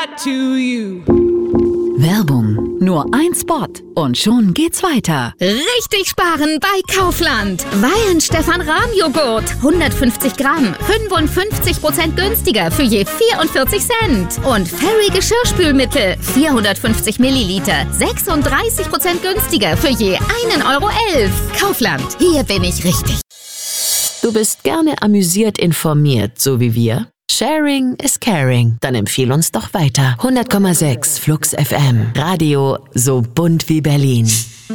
To you. Werbung. Nur ein Spot und schon geht's weiter. Richtig sparen bei Kaufland. Weihenstephan Rahmjoghurt. 150 Gramm. 55% günstiger für je 44 Cent. Und Fairy Geschirrspülmittel. 450 Milliliter. 36% günstiger für je 1,11 Euro. Kaufland. Hier bin ich richtig. Du bist gerne amüsiert informiert, so wie wir? Sharing is caring. Dann empfiehl uns doch weiter. 100,6 Flux FM. Radio so bunt wie Berlin.